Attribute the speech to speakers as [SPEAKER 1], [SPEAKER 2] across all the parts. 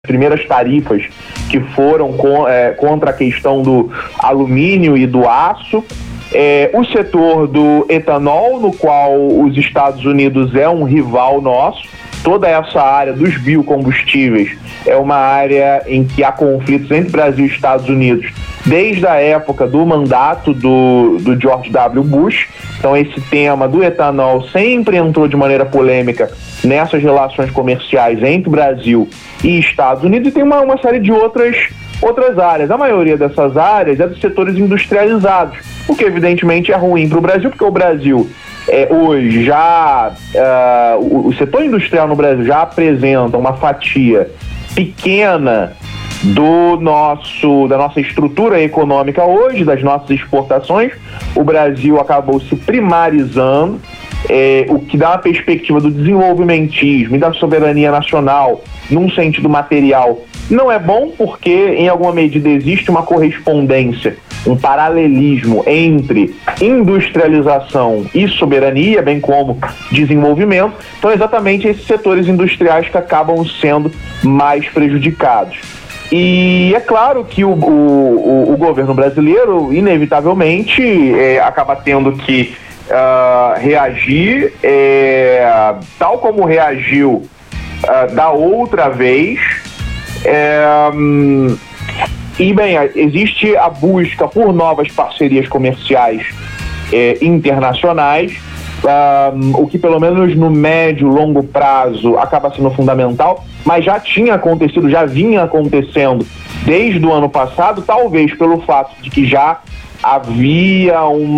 [SPEAKER 1] primeiras tarifas que foram contra a questão do alumínio e do aço. O setor do etanol, no qual os Estados Unidos é um rival nosso. Toda essa área dos biocombustíveis é uma área em que há conflitos entre Brasil e Estados Unidos desde a época do mandato do George W. Bush. Então esse tema do etanol sempre entrou de maneira polêmica nessas relações comerciais entre Brasil e Estados Unidos, e tem uma série de outras áreas. A maioria dessas áreas é dos setores industrializados, o que evidentemente é ruim para o Brasil, porque o Brasil hoje já o setor industrial no Brasil já apresenta uma fatia pequena da nossa estrutura econômica hoje, das nossas exportações. O Brasil acabou se primarizando, o que dá uma perspectiva do desenvolvimentismo e da soberania nacional num sentido material não é bom, porque em alguma medida existe uma correspondência, um paralelismo entre industrialização e soberania, bem como desenvolvimento. Então, exatamente esses setores industriais que acabam sendo mais prejudicados. E é claro que o governo brasileiro, inevitavelmente, acaba tendo que reagir, tal como reagiu da outra vez. E, bem, existe a busca por novas parcerias comerciais internacionais, o que pelo menos no médio e longo prazo acaba sendo fundamental, mas já vinha acontecendo desde o ano passado, talvez pelo fato de que já havia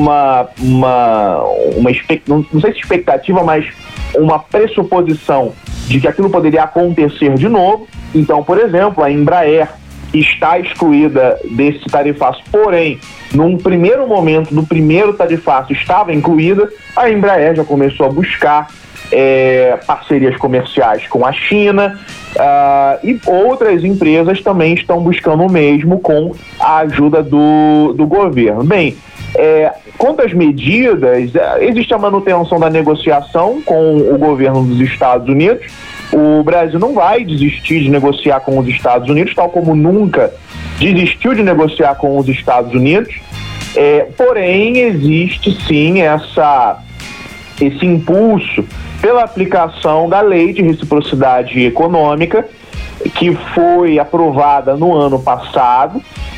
[SPEAKER 1] não sei se expectativa, mas uma pressuposição de que aquilo poderia acontecer de novo. Então, por exemplo, a Embraer está excluída desse tarifaço, porém, num primeiro momento, do primeiro tarifaço, estava incluída. A Embraer já começou a buscar parcerias comerciais com a China, e outras empresas também estão buscando o mesmo com a ajuda do governo. Bem, quanto às medidas, existe a manutenção da negociação com o governo dos Estados Unidos. O Brasil não vai desistir de negociar com os Estados Unidos, tal como nunca desistiu de negociar com os Estados Unidos. Porém, existe sim esse impulso pela aplicação da Lei de Reciprocidade Econômica, que foi aprovada no ano passado,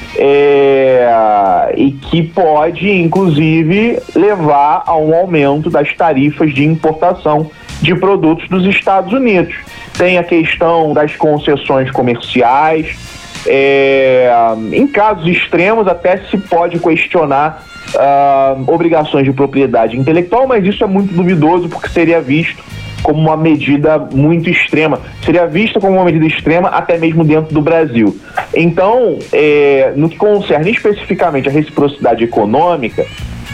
[SPEAKER 1] e que pode, inclusive, levar a um aumento das tarifas de importação de produtos dos Estados Unidos. Tem a questão das concessões comerciais. Em casos extremos até se pode questionar obrigações de propriedade intelectual, mas isso é muito duvidoso, porque seria visto como uma medida muito extrema, seria vista como uma medida extrema até mesmo dentro do Brasil. Então, no que concerne especificamente a reciprocidade econômica,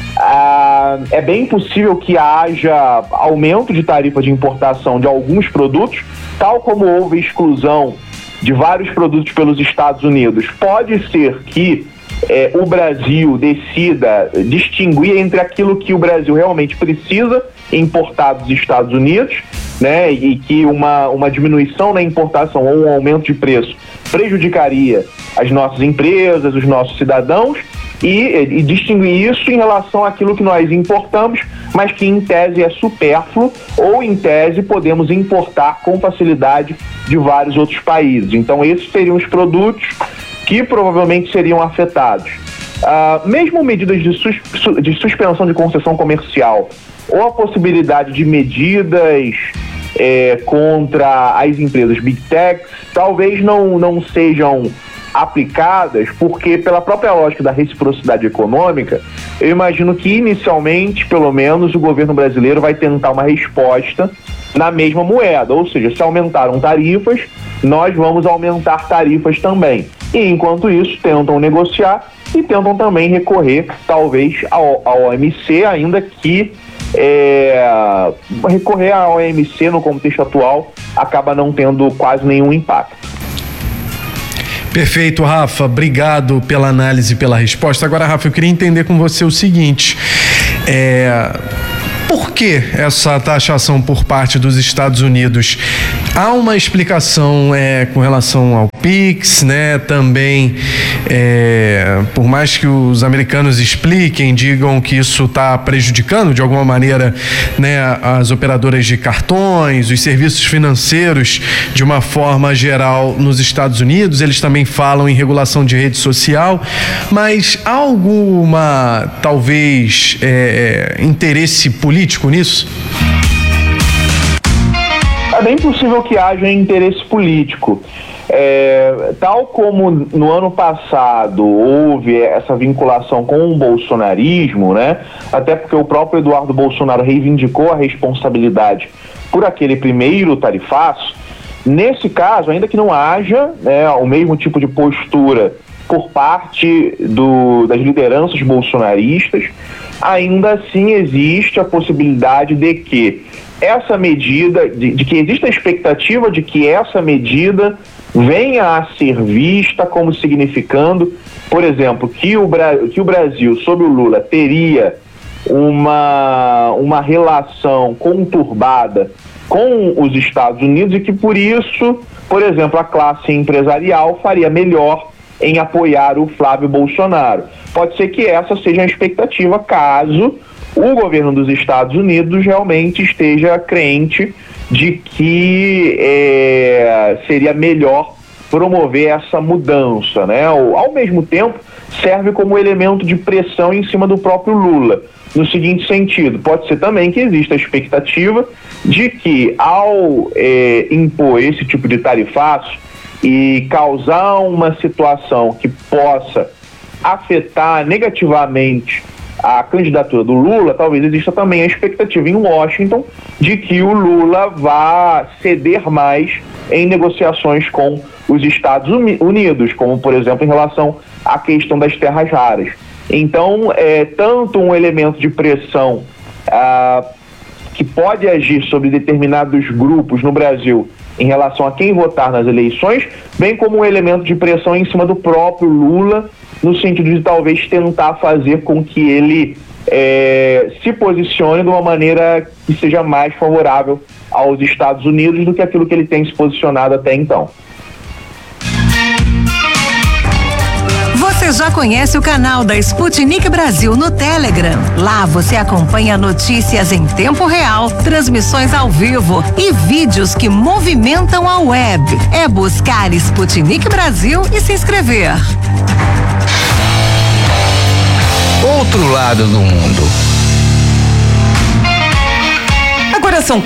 [SPEAKER 1] é bem possível que haja aumento de tarifa de importação de alguns produtos, tal como houve exclusão de vários produtos pelos Estados Unidos. Pode ser que o Brasil decida distinguir entre aquilo que o Brasil realmente precisa importar dos Estados Unidos, né, e que uma diminuição na importação ou um aumento de preço prejudicaria as nossas empresas, os nossos cidadãos, e distinguir isso em relação àquilo que nós importamos, mas que em tese é supérfluo, ou em tese podemos importar com facilidade de vários outros países. Então esses seriam os produtos que provavelmente seriam afetados. Mesmo medidas de suspensão de concessão comercial, ou a possibilidade de medidas contra as empresas Big Techs, talvez não sejam aplicadas, porque pela própria lógica da reciprocidade econômica, eu imagino que inicialmente, pelo menos, o governo brasileiro vai tentar uma resposta na mesma moeda, ou seja, se aumentaram tarifas, nós vamos aumentar tarifas também. E enquanto isso, tentam negociar e tentam também recorrer, talvez, ao OMC, ainda que recorrer à OMC no contexto atual acaba não tendo quase nenhum impacto.
[SPEAKER 2] Perfeito, Rafa, obrigado pela análise e pela resposta. Agora, Rafa, eu queria entender com você o seguinte, por que essa taxação por parte dos Estados Unidos? Há uma explicação com relação ao PIX, né? Também, por mais que os americanos expliquem, digam que isso está prejudicando de alguma maneira, né, as operadoras de cartões, os serviços financeiros de uma forma geral nos Estados Unidos. Eles também falam em regulação de rede social, mas há alguma, talvez, interesse político nisso?
[SPEAKER 1] É bem possível que haja interesse político. Tal como no ano passado houve essa vinculação com o bolsonarismo, né? Até porque o próprio Eduardo Bolsonaro reivindicou a responsabilidade por aquele primeiro tarifaço. Nesse caso, ainda que não haja, né, o mesmo tipo de postura por parte das lideranças bolsonaristas, ainda assim existe a possibilidade de que essa medida, de que exista a expectativa de que essa medida venha a ser vista como significando, por exemplo, que o Brasil, sob o Lula, teria uma relação conturbada com os Estados Unidos e que, por isso, por exemplo, a classe empresarial faria melhor em apoiar o Flávio Bolsonaro. Pode ser que essa seja a expectativa caso o governo dos Estados Unidos realmente esteja crente de que seria melhor promover essa mudança, né? Ao mesmo tempo, serve como elemento de pressão em cima do próprio Lula. No seguinte sentido, pode ser também que exista a expectativa de que, ao impor esse tipo de tarifaço e causar uma situação que possa afetar negativamente a candidatura do Lula, talvez exista também a expectativa em Washington de que o Lula vá ceder mais em negociações com os Estados Unidos, como, por exemplo, em relação à questão das terras raras. Então, tanto um elemento de pressão que pode agir sobre determinados grupos no Brasil em relação a quem votar nas eleições, bem como um elemento de pressão em cima do próprio Lula, no sentido de talvez tentar fazer com que ele se posicione de uma maneira que seja mais favorável aos Estados Unidos do que aquilo que ele tem se posicionado até então.
[SPEAKER 3] Você já conhece o canal da Sputnik Brasil no Telegram? Lá você acompanha notícias em tempo real, transmissões ao vivo e vídeos que movimentam a web. É buscar Sputnik Brasil e se inscrever.
[SPEAKER 4] Outro lado do mundo.
[SPEAKER 5] Agora são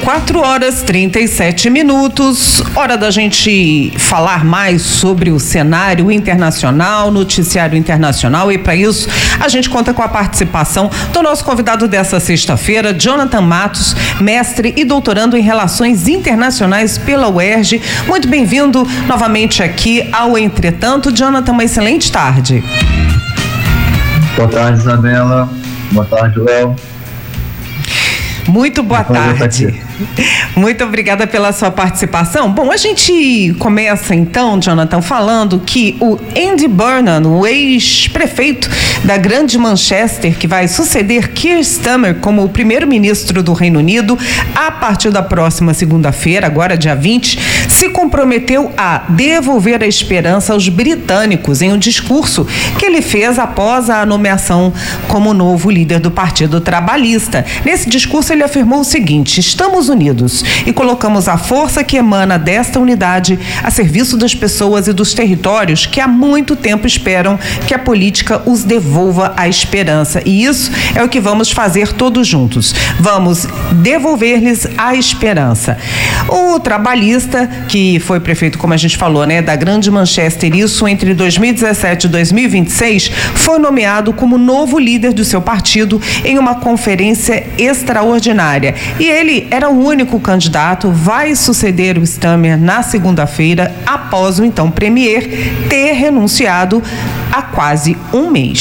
[SPEAKER 5] 4h37. Hora da gente falar mais sobre o cenário internacional, noticiário internacional, e para isso a gente conta com a participação do nosso convidado dessa sexta-feira, Jonathan Matos, mestre e doutorando em Relações Internacionais pela UERJ. Muito bem-vindo novamente aqui ao Entretanto. Jonathan, uma excelente tarde.
[SPEAKER 6] Boa tarde, Isabela. Boa tarde, Léo.
[SPEAKER 5] Muito boa tarde. Muito obrigada pela sua participação. Bom, a gente começa então, Jonathan, falando que o Andy Burnham, o ex-prefeito da Grande Manchester, que vai suceder Keir Starmer como o primeiro-ministro do Reino Unido a partir da próxima segunda-feira, agora dia 20, se comprometeu a devolver a esperança aos britânicos em um discurso que ele fez após a nomeação como novo líder do Partido Trabalhista. Nesse discurso ele afirmou o seguinte: estamos unidos e colocamos a força que emana desta unidade a serviço das pessoas e dos territórios que há muito tempo esperam que a política os devolva a esperança. E isso é o que vamos fazer todos juntos. Vamos devolver-lhes a esperança. O trabalhista, que foi prefeito, como a gente falou, né, da Grande Manchester, isso entre 2017 e 2026, foi nomeado como novo líder do seu partido em uma conferência extraordinária. E ele era o único candidato, vai suceder o Starmer na segunda-feira, após o então premier ter renunciado há quase um mês.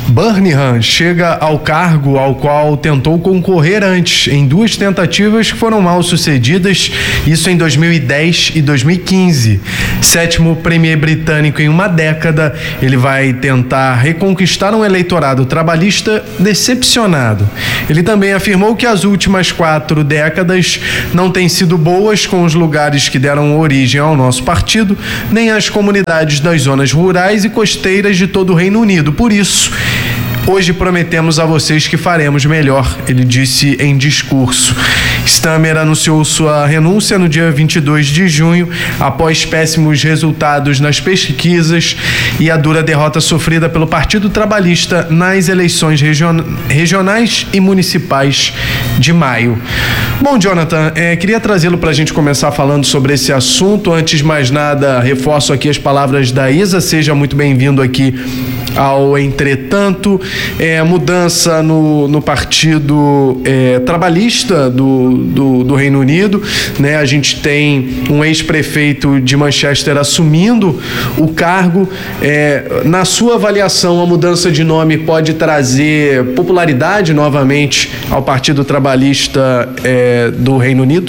[SPEAKER 2] Birmingham chega ao cargo ao qual tentou concorrer antes, em 2 tentativas que foram mal sucedidas, isso em 2010 e 2015. 7º premier britânico em uma década, ele vai tentar reconquistar um eleitorado trabalhista decepcionado. Ele também afirmou que as últimas 4 décadas não têm sido boas com os lugares que deram origem ao nosso partido, nem as comunidades das zonas rurais e costeiras de todo o Reino Unido. Por isso, hoje prometemos a vocês que faremos melhor, ele disse em discurso. Starmer anunciou sua renúncia no dia 22 de junho, após péssimos resultados nas pesquisas e a dura derrota sofrida pelo Partido Trabalhista nas eleições regionais e municipais de maio. Bom, Jonathan, queria trazê-lo para a gente começar falando sobre esse assunto. Antes de mais nada, reforço aqui as palavras da Isa, seja muito bem-vindo aqui ao Entretanto. Mudança no Partido Trabalhista do Reino Unido, né? A gente tem um ex-prefeito de Manchester assumindo o cargo. Na sua avaliação, a mudança de nome pode trazer popularidade novamente ao Partido Trabalhista do Reino Unido?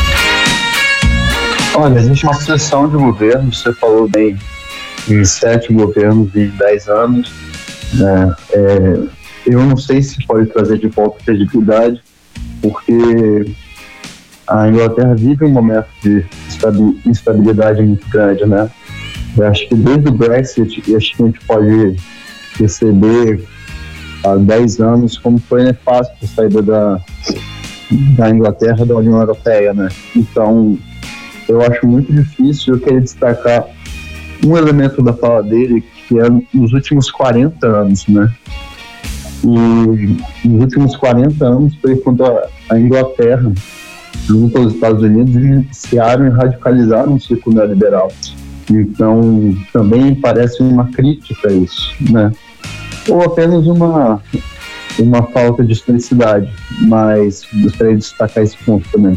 [SPEAKER 6] Olha, existe uma sucessão de governos, você falou bem, em 7 governos em 10 anos. Eu não sei se pode trazer de volta credibilidade, porque a Inglaterra vive um momento de instabilidade muito grande, né? Eu acho que desde o Brexit, acho que a gente pode perceber há 10 anos como foi nefasto a saída da Inglaterra da União Europeia, né? Então, eu acho muito difícil. Eu queria destacar um elemento da fala dele, que é nos últimos 40 anos, né? E nos últimos 40 anos foi quando a Inglaterra, junto aos Estados Unidos, iniciaram e radicalizaram o círculo neoliberal. Então, também parece uma crítica a isso, né? Ou apenas uma falta de felicidade, mas gostaria de destacar esse ponto também.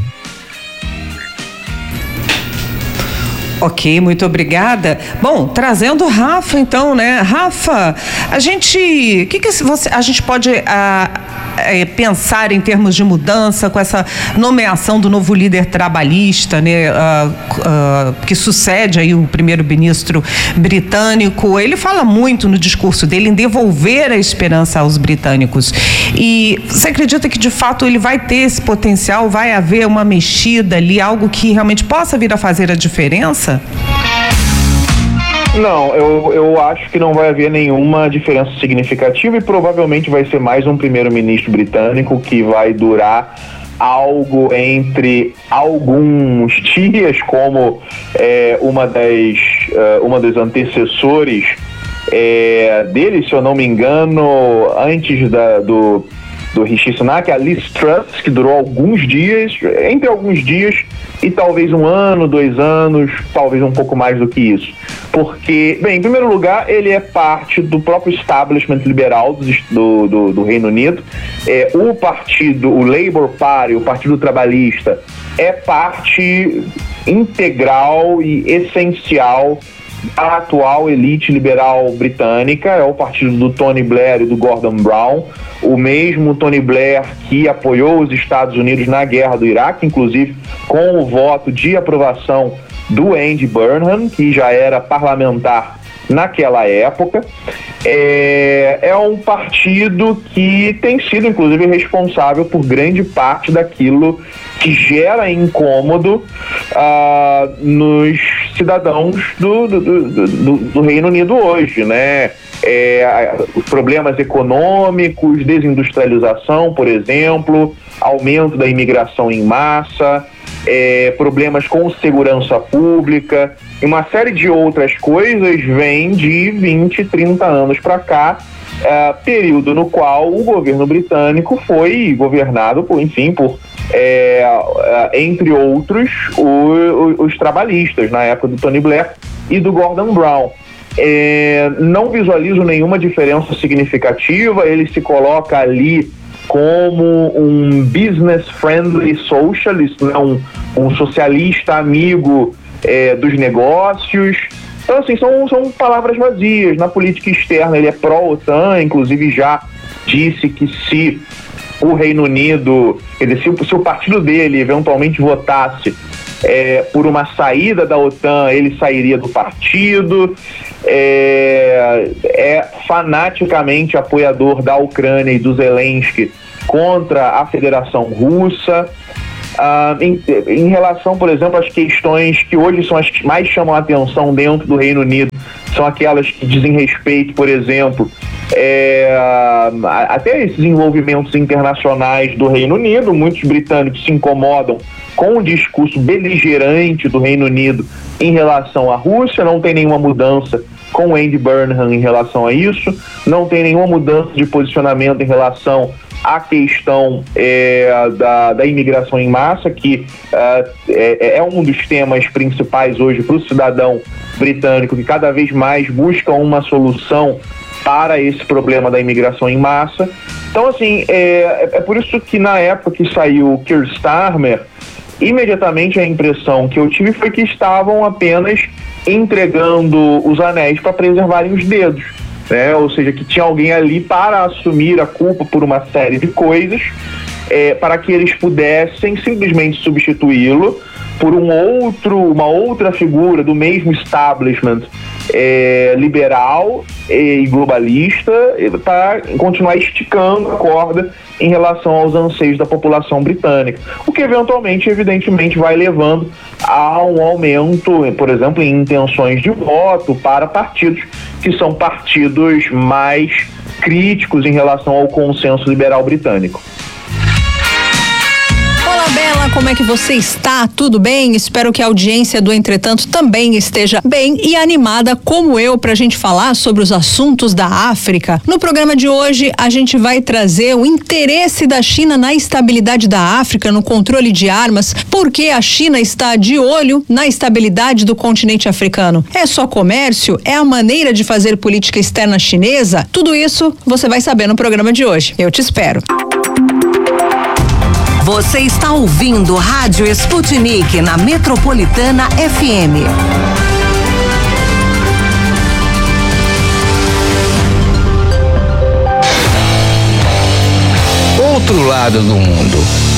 [SPEAKER 5] Ok, muito obrigada. Bom, trazendo Rafa, então, né? Rafa, a gente pode pensar em termos de mudança com essa nomeação do novo líder trabalhista, né? Que sucede aí o primeiro-ministro britânico. Ele fala muito no discurso dele em devolver a esperança aos britânicos. E você acredita que, de fato, ele vai ter esse potencial? Vai haver uma mexida ali, algo que realmente possa vir a fazer a diferença?
[SPEAKER 1] Não, eu acho que não vai haver nenhuma diferença significativa e provavelmente vai ser mais um primeiro-ministro britânico que vai durar algo entre alguns dias, como uma dos antecessores dele, se eu não me engano, antes do Rishi Sunak, a Liz Truss, que durou alguns dias, entre alguns dias e talvez 1 ano, 2 anos, talvez um pouco mais do que isso. Porque, bem, em primeiro lugar, ele é parte do próprio establishment liberal do Reino Unido. O Labour Party, o Partido Trabalhista, é parte integral e essencial da atual elite liberal britânica. É o partido do Tony Blair e do Gordon Brown, o mesmo Tony Blair que apoiou os Estados Unidos na guerra do Iraque, inclusive com o voto de aprovação do Andy Burnham, que já era parlamentar naquela época. É um partido que tem sido, inclusive, responsável por grande parte daquilo que gera incômodo nos cidadãos do Reino Unido hoje, né? Problemas econômicos, desindustrialização, por exemplo, aumento da imigração em massa, problemas com segurança pública e uma série de outras coisas vêm de 20, 30 anos para cá, período no qual o governo britânico foi governado por entre outros, os trabalhistas, na época do Tony Blair e do Gordon Brown. Não visualizo nenhuma diferença significativa. Ele se coloca ali como um business-friendly socialist, né? um socialista amigo dos negócios. Então, assim, são palavras vazias. Na política externa ele é pró-OTAN, inclusive já disse que se o Reino Unido, se o partido dele eventualmente votasse por uma saída da OTAN, ele sairia do partido. É fanaticamente apoiador da Ucrânia e do Zelensky contra a Federação Russa. Em relação, por exemplo, às questões que hoje são as que mais chamam a atenção dentro do Reino Unido, são aquelas que dizem respeito, por exemplo, até esses envolvimentos internacionais do Reino Unido. Muitos britânicos se incomodam com o discurso beligerante do Reino Unido em relação à Rússia. Não tem nenhuma mudança com o Andy Burnham em relação a isso, não tem nenhuma mudança de posicionamento em relação à questão da imigração em massa, que é um dos temas principais hoje para o cidadão britânico, que cada vez mais busca uma solução para esse problema da imigração em massa. Então, assim, é por isso que na época que saiu o Keir Starmer, imediatamente a impressão que eu tive foi que estavam apenas entregando os anéis para preservarem os dedos, né? Ou seja, que tinha alguém ali para assumir a culpa por uma série de coisas, para que eles pudessem simplesmente substituí-lo por uma outra figura do mesmo establishment liberal e globalista, para continuar esticando a corda em relação aos anseios da população britânica, o que evidentemente vai levando a um aumento, por exemplo, em intenções de voto para partidos que são partidos mais críticos em relação ao consenso liberal britânico.
[SPEAKER 7] Bela, como é que você está? Tudo bem? Espero que a audiência do Entretanto também esteja bem e animada como eu pra gente falar sobre os assuntos da África. No programa de hoje a gente vai trazer o interesse da China na estabilidade da África, no controle de armas, porque a China está de olho na estabilidade do continente africano. É só comércio? É a maneira de fazer política externa chinesa? Tudo isso você vai saber no programa de hoje. Eu te espero.
[SPEAKER 3] Você está ouvindo Rádio Sputnik na Metropolitana FM.
[SPEAKER 4] Outro lado do mundo.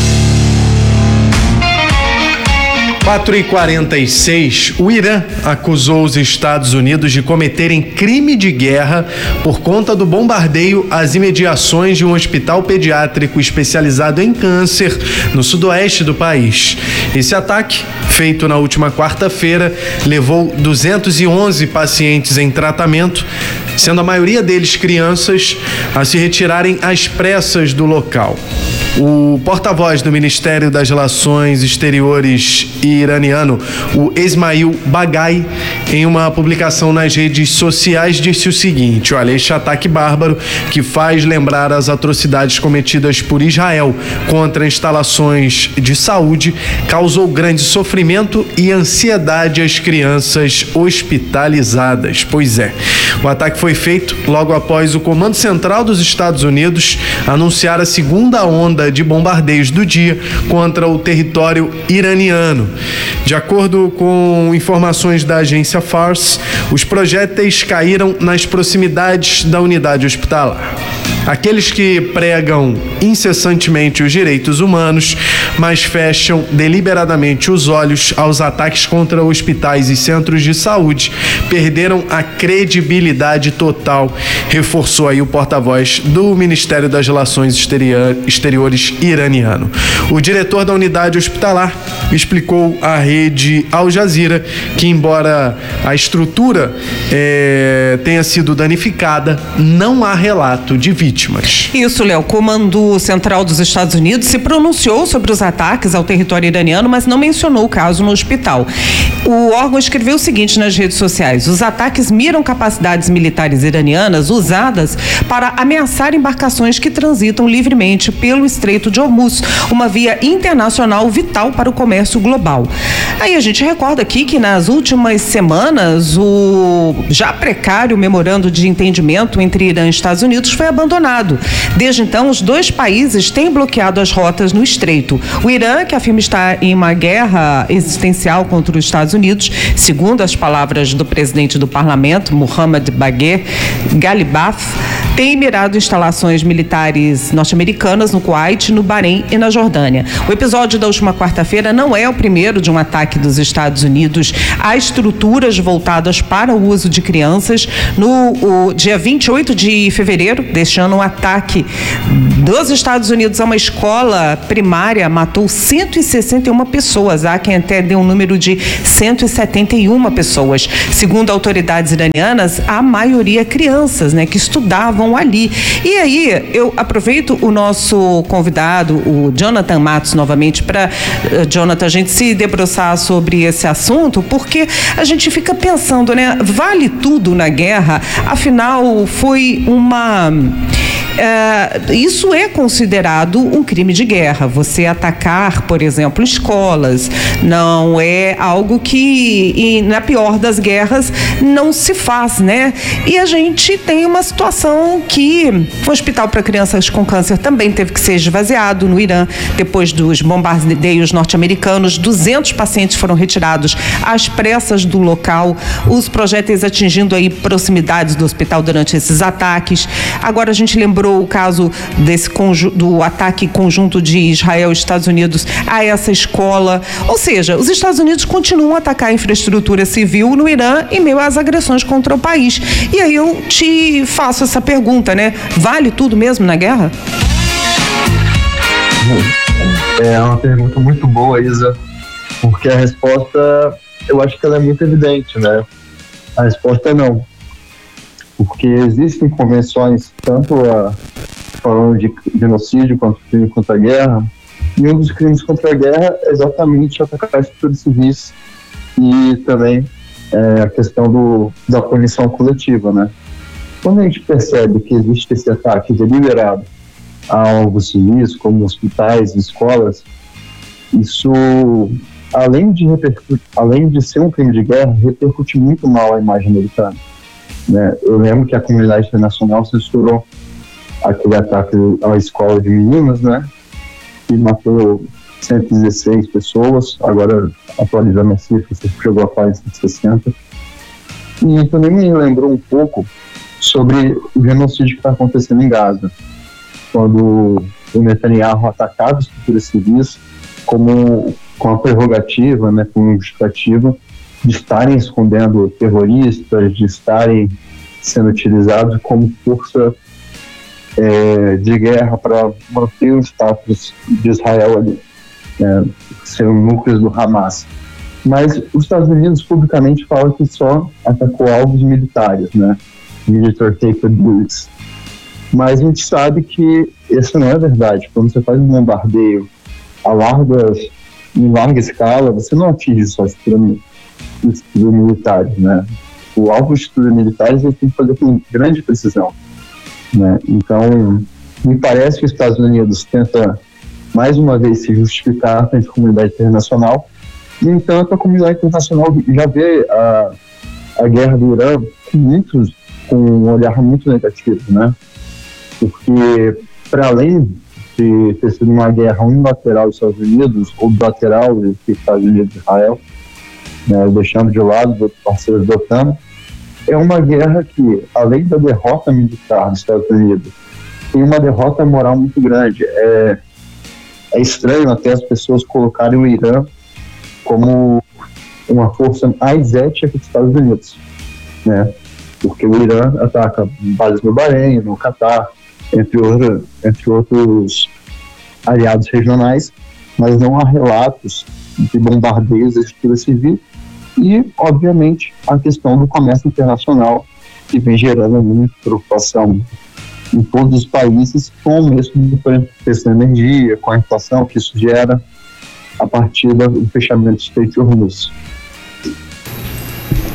[SPEAKER 2] 4h46, o Irã acusou os Estados Unidos de cometerem crime de guerra por conta do bombardeio às imediações de um hospital pediátrico especializado em câncer no sudoeste do país. Esse ataque, feito na última quarta-feira, levou 211 pacientes em tratamento, sendo a maioria deles crianças, a se retirarem às pressas do local. O porta-voz do Ministério das Relações Exteriores iraniano, o Esmail Baghai, em uma publicação nas redes sociais, disse o seguinte: olha, este ataque bárbaro, que faz lembrar as atrocidades cometidas por Israel contra instalações de saúde, causou grande sofrimento e ansiedade às crianças hospitalizadas. Pois é, o ataque foi feito logo após o Comando Central dos Estados Unidos anunciar a segunda onda de bombardeios do dia contra o território iraniano. De acordo com informações da agência Fars, os projéteis caíram nas proximidades da unidade hospitalar. Aqueles que pregam incessantemente os direitos humanos, mas fecham deliberadamente os olhos aos ataques contra hospitais e centros de saúde, perderam a credibilidade total, reforçou aí o porta-voz do Ministério das Relações Exteriores iraniano. O diretor da unidade hospitalar explicou à rede Al Jazeera que, embora a estrutura tenha sido danificada, não há relato de vítimas.
[SPEAKER 5] Isso, Léo. O Comando Central dos Estados Unidos se pronunciou sobre os ataques ao território iraniano, mas não mencionou o caso no hospital. O órgão escreveu o seguinte nas redes sociais: os ataques miram capacidades unidades militares iranianas usadas para ameaçar embarcações que transitam livremente pelo Estreito de Hormuz, uma via internacional vital para o comércio global. Aí a gente recorda aqui que nas últimas semanas o já precário memorando de entendimento entre Irã e Estados Unidos foi abandonado. Desde então, os dois países têm bloqueado as rotas no Estreito. O Irã, que afirma estar em uma guerra existencial contra os Estados Unidos, segundo as palavras do presidente do parlamento, Mohammad Bagher Ghalibaf, tem mirado instalações militares norte-americanas no Kuwait, no Bahrein e na Jordânia. O episódio da última quarta-feira não é o primeiro de um ataque dos Estados Unidos a estruturas voltadas para o uso de crianças. No dia 28 de fevereiro deste ano, um ataque dos Estados Unidos a uma escola primária matou 161 pessoas. Há quem até dê um número de 171 pessoas. Segundo autoridades iranianas, a maioria crianças, que estudavam ali. E aí, eu aproveito o nosso convidado, o Jonathan Matos, novamente, para, Jonathan, a gente se debruçar sobre esse assunto, porque a gente fica pensando, vale tudo na guerra? Afinal, foi uma... isso é considerado um crime de guerra. Você atacar, por exemplo, escolas, não é algo que, na pior das guerras, não se faz, E a gente tem uma situação que o hospital para crianças com câncer também teve que ser esvaziado no Irã, depois dos bombardeios norte-americanos. 200 pacientes foram retirados às pressas do local, os projéteis atingindo aí proximidades do hospital durante esses ataques. Agora a gente lembrou o caso do ataque conjunto de Israel e Estados Unidos a essa escola. Ou seja, os Estados Unidos continuam a atacar a infraestrutura civil no Irã em meio às agressões contra o país. E aí eu te faço essa pergunta, Vale tudo mesmo na guerra?
[SPEAKER 6] É uma pergunta muito boa, Isa, porque a resposta, eu acho que ela é muito evidente, A resposta é não. Porque existem convenções, tanto falando de genocídio quanto crime contra a guerra, e um dos crimes contra a guerra é exatamente atacar estruturas civis e também a questão da punição coletiva, Quando a gente percebe que existe esse ataque deliberado a alvos civis, como hospitais, escolas, isso, além de ser um crime de guerra, repercute muito mal a imagem americana. Eu lembro que a comunidade internacional censurou aquele ataque à escola de meninas, que matou 116 pessoas, agora atualizando a cifra, você chegou a falar 160. E também me lembrou um pouco sobre o genocídio que está acontecendo em Gaza, quando o Netanyahu atacava estruturas civis com a prerrogativa, com justificativa de estarem escondendo terroristas, de estarem sendo utilizados como força de guerra para manter o status de Israel ali, ser um núcleo do Hamas. Mas os Estados Unidos publicamente falam que só atacou alvos militares, military capabilities. Mas a gente sabe que isso não é verdade. Quando você faz um bombardeio em larga escala, você não atinge só estruturas militares, O alvo de estruturas militares ele tem que fazer com grande precisão, Então, me parece que os Estados Unidos tenta mais uma vez se justificar frente à comunidade internacional. No entanto, a comunidade internacional já vê a guerra do Irã com um olhar muito negativo, Porque, para além de ter sido uma guerra unilateral dos Estados Unidos, ou bilateral entre Estados Unidos e Israel, deixando de lado os outros parceiros da OTAN, é uma guerra que, além da derrota militar dos Estados Unidos, tem uma derrota moral muito grande. É estranho até as pessoas colocarem o Irã como uma força mais ética que os Estados Unidos, Porque o Irã ataca bases no Bahrein, no Catar, entre outros aliados regionais, mas não há relatos de bombardeios da estrutura civil e, obviamente, a questão do comércio internacional, que vem gerando muita preocupação em todos os países, com o mesmo preço da energia, com a inflação que isso gera a partir do fechamento do Estreito de Hormuz.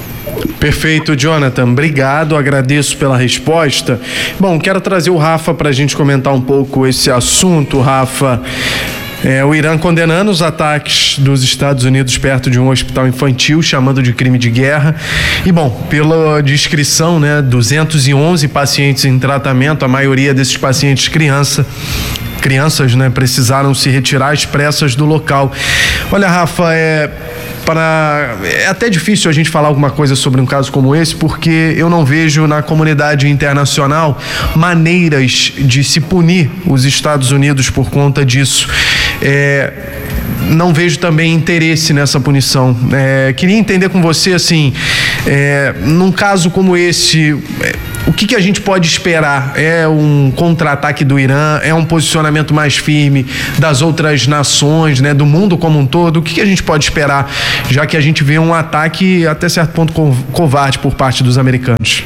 [SPEAKER 2] Perfeito, Jonathan. Obrigado, agradeço pela resposta. Bom, quero trazer o Rafa para a gente comentar um pouco esse assunto, Rafa. O Irã condenando os ataques dos Estados Unidos perto de um hospital infantil, chamando de crime de guerra. E, bom, pela descrição, 211 pacientes em tratamento, a maioria desses pacientes crianças, precisaram se retirar às pressas do local. Olha, Rafa, é até difícil a gente falar alguma coisa sobre um caso como esse, porque eu não vejo na comunidade internacional maneiras de se punir os Estados Unidos por conta disso. Não vejo também interesse nessa punição. Queria entender com você, assim, num caso como esse, o que a gente pode esperar? É um contra-ataque do Irã? É um posicionamento mais firme das outras nações, do mundo como um todo? O que a gente pode esperar, já que a gente vê um ataque até certo ponto covarde por parte dos americanos?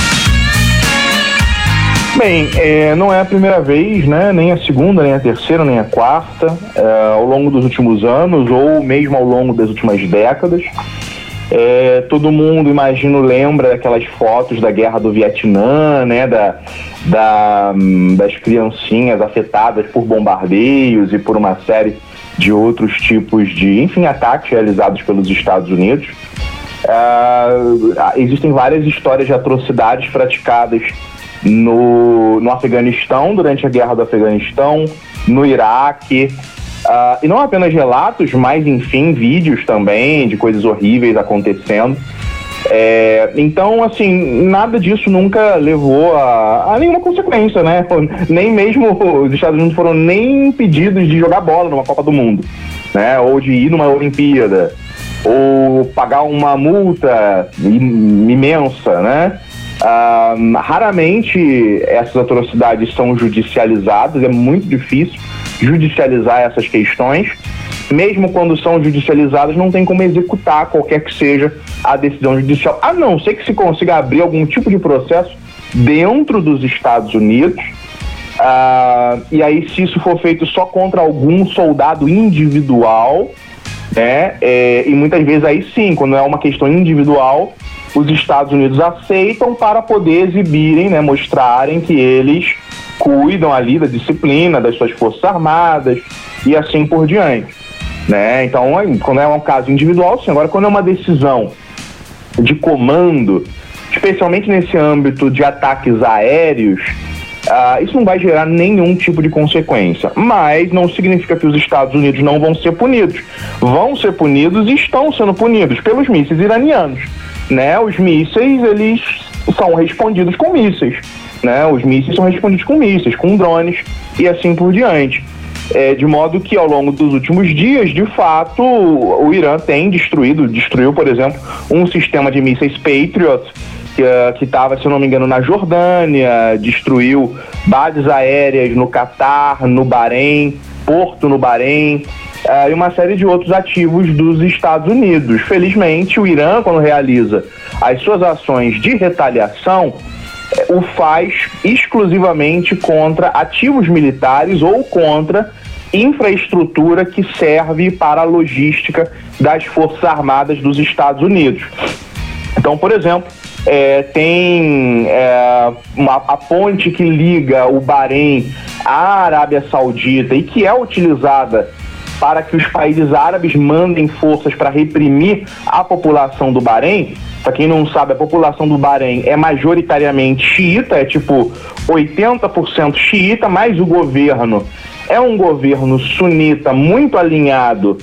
[SPEAKER 1] Bem, não é a primeira vez, nem a segunda, nem a terceira, nem a quarta, ao longo dos últimos anos ou mesmo ao longo das últimas décadas. Todo mundo, imagino, lembra daquelas fotos da guerra do Vietnã, das criancinhas afetadas por bombardeios e por uma série de outros tipos de, ataques realizados pelos Estados Unidos. Existem várias histórias de atrocidades praticadas no Afeganistão, durante a guerra do Afeganistão, no Iraque, e não apenas relatos, mas vídeos também de coisas horríveis acontecendo. Então, assim, nada disso nunca levou a nenhuma consequência, Nem mesmo os Estados Unidos foram nem impedidos de jogar bola numa Copa do Mundo, ou de ir numa Olimpíada, ou pagar uma multa imensa, Raramente essas atrocidades são judicializadas, é muito difícil judicializar essas questões. Mesmo quando são judicializadas, não tem como executar qualquer que seja a decisão judicial, a não ser que se consiga abrir algum tipo de processo dentro dos Estados Unidos. E aí, se isso for feito só contra algum soldado individual, e muitas vezes aí sim, quando é uma questão individual, os Estados Unidos aceitam para poder exibirem, mostrarem que eles cuidam ali da disciplina das suas forças armadas e assim por diante, Então, quando é um caso individual, sim. Agora, quando é uma decisão de comando, especialmente nesse âmbito de ataques aéreos, isso não vai gerar nenhum tipo de consequência, mas não significa que os Estados Unidos não vão ser punidos. Vão ser punidos e estão sendo punidos pelos mísseis iranianos. Os mísseis, eles são respondidos com mísseis, Os mísseis são respondidos com mísseis, com drones e assim por diante. De modo que, ao longo dos últimos dias, de fato, o Irã tem destruiu, por exemplo, um sistema de mísseis Patriot que estava, se eu não me engano, na Jordânia, destruiu bases aéreas no Catar, no Bahrein, porto no Bahrein, e uma série de outros ativos dos Estados Unidos. Felizmente, o Irã, quando realiza as suas ações de retaliação, o faz exclusivamente contra ativos militares ou contra infraestrutura que serve para a logística das Forças Armadas dos Estados Unidos. Então, por exemplo, tem a ponte que liga o Bahrein à Arábia Saudita e que é utilizada para que os países árabes mandem forças para reprimir a população do Bahrein. Para quem não sabe, a população do Bahrein é majoritariamente xiita, é tipo 80% xiita, mas o governo é um governo sunita muito alinhado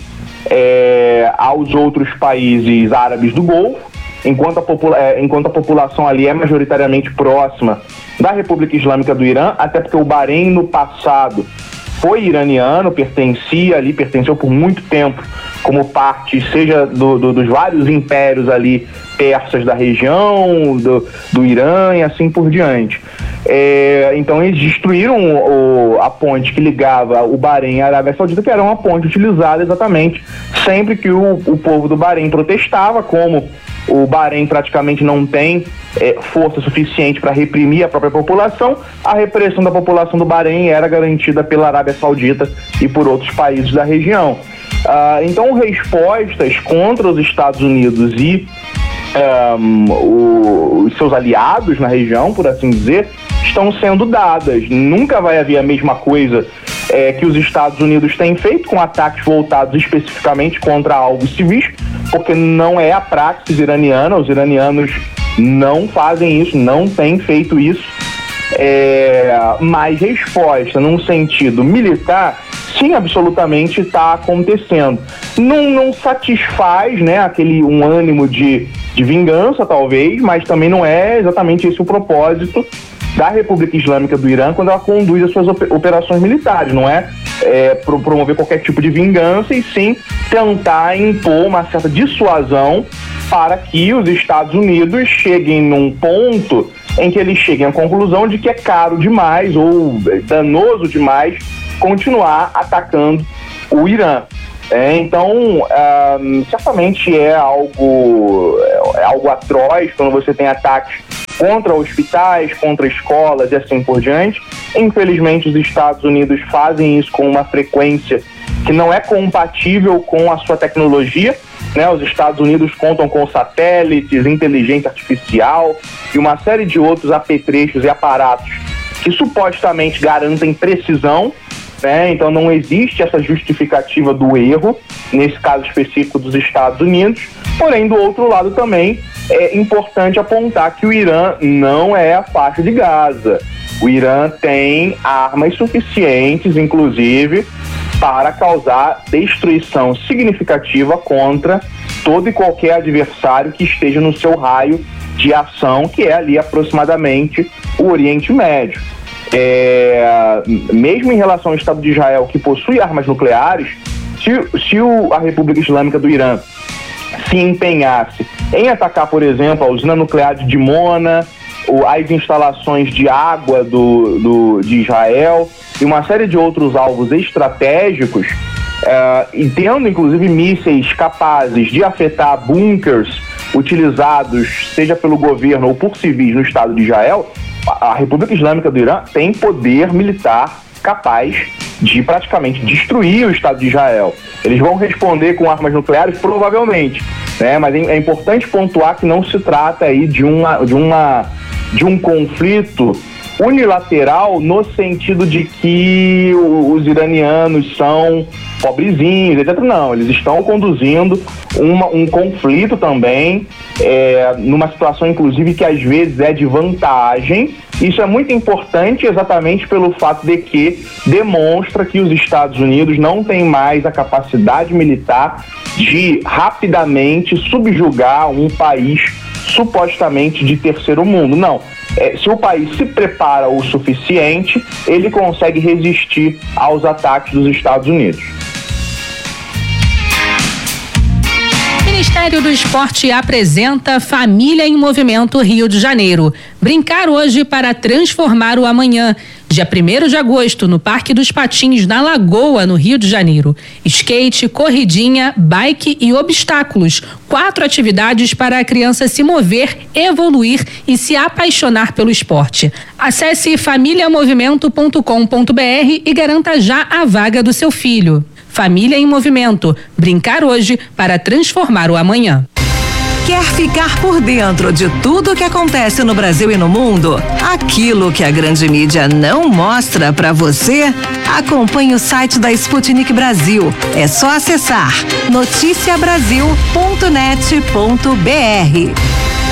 [SPEAKER 1] aos outros países árabes do Golfo, enquanto a população ali é majoritariamente próxima da República Islâmica do Irã, até porque o Bahrein no passado foi iraniano, pertenceu por muito tempo como parte, seja dos vários impérios ali persas da região, do Irã e assim por diante. Então eles destruíram a ponte que ligava o Bahrein à Arábia Saudita, que era uma ponte utilizada exatamente sempre que o povo do Bahrein protestava. Como o Bahrein praticamente não tem força suficiente para reprimir a própria população, a repressão da população do Bahrein era garantida pela Arábia Saudita e por outros países da região. Então, respostas contra os Estados Unidos e os seus aliados na região, por assim dizer, estão sendo dadas. Nunca vai haver a mesma coisa que os Estados Unidos têm feito, com ataques voltados especificamente contra alvos civis, porque não é a praxis iraniana. Os iranianos não fazem isso, não têm feito isso. Mas resposta num sentido militar, sim, absolutamente está acontecendo. Não satisfaz, né, um ânimo de vingança, talvez, mas também não é exatamente esse o propósito da República Islâmica do Irã quando ela conduz as suas operações militares. Não é promover qualquer tipo de vingança, e sim tentar impor uma certa dissuasão para que os Estados Unidos cheguem num ponto em que eles cheguem à conclusão de que é caro demais ou danoso demais continuar atacando o Irã. Então, certamente é algo atroz quando você tem ataques contra hospitais, contra escolas e assim por diante. Infelizmente, os Estados Unidos fazem isso com uma frequência que não é compatível com a sua tecnologia, né? Os Estados Unidos contam com satélites, inteligência artificial e uma série de outros apetrechos e aparatos que supostamente garantem precisão, né? Então não existe essa justificativa do erro, nesse caso específico dos Estados Unidos. Porém, do outro lado também é importante apontar que o Irã não é a faixa de Gaza. O Irã tem armas suficientes, inclusive, para causar destruição significativa contra todo e qualquer adversário que esteja no seu raio de ação, que é ali aproximadamente o Oriente Médio. Mesmo em relação ao Estado de Israel, que possui armas nucleares, se a República Islâmica do Irã se empenhasse em atacar, por exemplo, a usina nuclear de Dimona, as instalações de água de Israel e uma série de outros alvos estratégicos, e tendo inclusive mísseis capazes de afetar bunkers utilizados, seja pelo governo ou por civis no Estado de Israel, a República Islâmica do Irã tem poder militar capaz de praticamente destruir o Estado de Israel. Eles vão responder com armas nucleares? Provavelmente, né? Mas é importante pontuar que não se trata aí de um conflito unilateral, no sentido de que os iranianos são pobrezinhos, etc. Não, eles estão conduzindo um conflito também, numa situação inclusive que às vezes é de vantagem. Isso é muito importante exatamente pelo fato de que demonstra que os Estados Unidos não têm mais a capacidade militar de rapidamente subjugar um país supostamente de terceiro mundo. Não. Se o país se prepara o suficiente, ele consegue resistir aos ataques dos Estados Unidos.
[SPEAKER 8] Ministério do Esporte apresenta Família em Movimento Rio de Janeiro. Brincar hoje para transformar o amanhã. Dia 1º de agosto, no Parque dos Patins, na Lagoa, no Rio de Janeiro. Skate, corridinha, bike e obstáculos. 4 atividades para a criança se mover, evoluir e se apaixonar pelo esporte. Acesse familiamovimento.com.br e garanta já a vaga do seu filho. Família em Movimento. Brincar hoje para transformar o amanhã.
[SPEAKER 3] Quer ficar por dentro de tudo o que acontece no Brasil e no mundo? Aquilo que a grande mídia não mostra para você? Acompanhe o site da Sputnik Brasil. É só acessar noticiabrasil.net.br.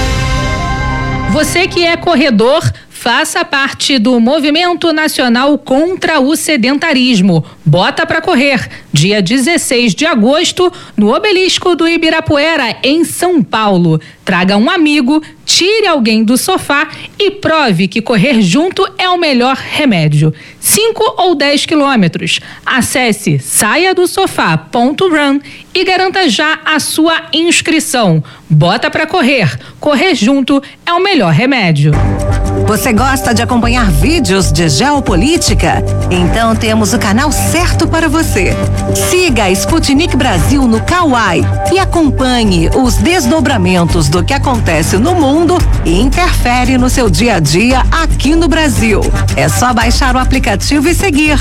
[SPEAKER 8] Você que é corredor, faça parte do Movimento Nacional contra o Sedentarismo. Bota pra correr, dia 16 de agosto, no Obelisco do Ibirapuera, em São Paulo. Traga um amigo, tire alguém do sofá e prove que correr junto é o melhor remédio. 5 ou 10 quilômetros. Acesse saiadosofá.run e garanta já a sua inscrição. Bota pra correr. Correr junto é o melhor remédio.
[SPEAKER 3] Você gosta de acompanhar vídeos de geopolítica? Então temos o canal certo para você. Siga a Sputnik Brasil no Kawai e acompanhe os desdobramentos do que acontece no mundo e interfere no seu dia a dia aqui no Brasil. É só baixar o aplicativo e seguir